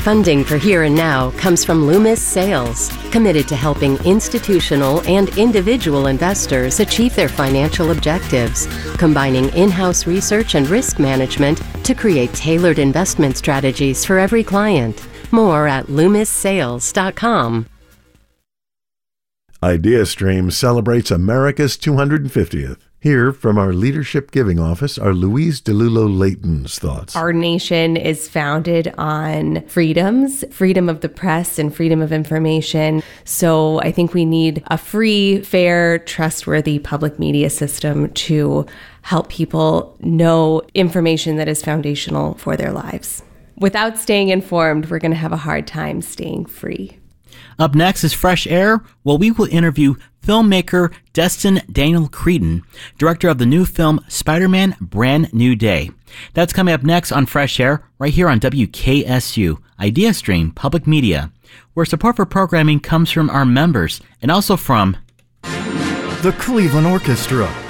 Funding for Here and Now comes from Loomis Sales, committed to helping institutional and individual investors achieve their financial objectives, combining in-house research and risk management to create tailored investment strategies for every client. More at LoomisSales.com. IdeaStream celebrates America's 250th. Here from our Leadership Giving Office are Louise DeLulo-Layton's thoughts. Our nation is founded on freedoms, freedom of the press and freedom of information. So I think we need a free, fair, trustworthy public media system to help people know information that is foundational for their lives. Without staying informed, we're going to have a hard time staying free. Up next is Fresh Air. Well, we will interview filmmaker Destin Daniel Cretton, director of the new film Spider-Man Brand New Day. That's coming up next on Fresh Air, right here on WKSU, IdeaStream Public Media, where support for programming comes from our members and also from the Cleveland Orchestra,